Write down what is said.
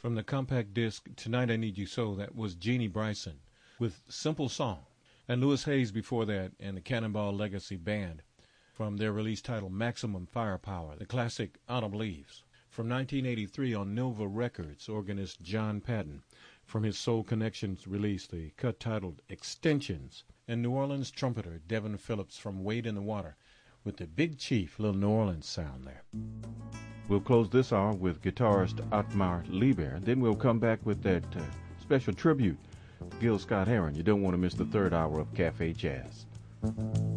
From the compact disc Tonight I Need You So, that was Jeannie Bryson with Simple Song. And Louis Hayes before that and the Cannonball Legacy Band from their release titled Maximum Firepower, the classic Autumn Leaves. From 1983 on Nova Records, organist John Patton, from his Soul Connections release, the cut titled Extensions. And New Orleans trumpeter Devin Phillips from Wade in the Water with the Big Chief, little New Orleans sound there. We'll close this hour with guitarist Otmar Lieber. Then we'll come back with that special tribute, Gil Scott-Heron. You don't want to miss the third hour of Cafe Jazz.